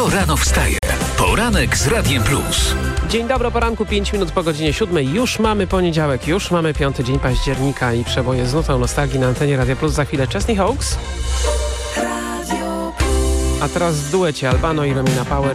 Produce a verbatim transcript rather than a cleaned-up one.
Kto rano wstaje? Poranek z Radiem Plus. Dzień dobry, poranku, pięć minut po godzinie siódmej. Już mamy poniedziałek, już mamy piąty dzień października i przeboje z nutą nostalgii na antenie Radia Plus. Za chwilę Chesney Hawkes. A teraz w duecie Albano i Romina Power